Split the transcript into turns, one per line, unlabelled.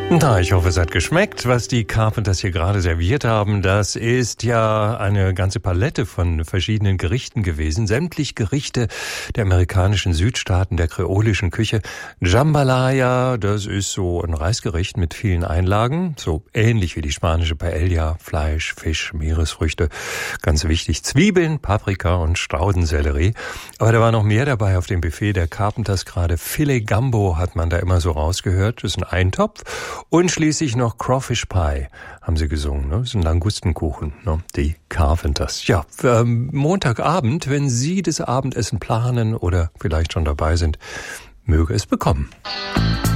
Na, ich hoffe, es hat geschmeckt, was die Carpenters hier gerade serviert haben. Das ist ja eine ganze Palette von verschiedenen Gerichten gewesen. Sämtlich Gerichte der amerikanischen Südstaaten, der kreolischen Küche. Jambalaya, das ist so ein Reisgericht mit vielen Einlagen. So ähnlich wie die spanische Paella. Fleisch, Fisch, Meeresfrüchte. Ganz wichtig, Zwiebeln, Paprika und Staudensellerie. Aber da war noch mehr dabei auf dem Buffet der Carpenters. Gerade Filet Gumbo hat man da immer so rausgehört. Das ist ein Eintopf. Und schließlich noch Crawfish Pie, haben sie gesungen. Ne? Das ist ein Langustenkuchen, ne? Die Carpenters. Ja, Montagabend, wenn Sie das Abendessen planen oder vielleicht schon dabei sind, möge es bekommen.